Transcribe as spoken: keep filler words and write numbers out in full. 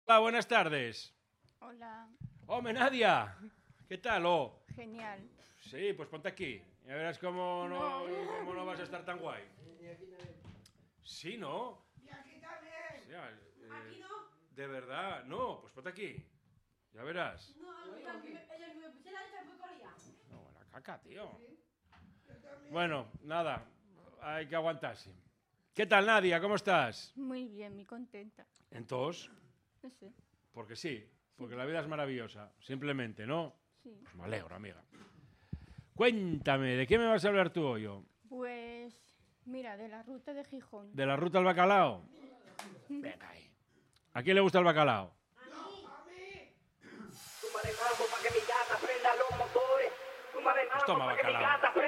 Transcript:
Hola, buenas tardes. Hola. Hombre, Nadia. ¿Qué tal? Oh. Genial. Sí, pues ponte aquí. Ya verás cómo no, cómo no vas a estar tan guay. Sí, ¿no? Y aquí también. O sea, eh, Aquí no. de verdad, no, pues ponte aquí. Ya verás. No, ella que me pusiera esta fue corría. No, la caca, tío. Bueno, nada, hay que aguantarse. ¿Qué tal, Nadia? ¿Cómo estás? Muy bien, muy contenta. Entonces, No sé. porque sí, porque la vida es maravillosa, simplemente, ¿no? Sí. Pues me alegro, amiga. Cuéntame, ¿de qué me vas a hablar tú hoy? oh? Pues, mira, de la ruta de Gijón. ¿De la ruta al bacalao? Venga ahí. ¿A quién le gusta el bacalao? Tú manejando para que mi gata prenda los motores. Tú manejando Pues toma para que mi bacalao. gata prenda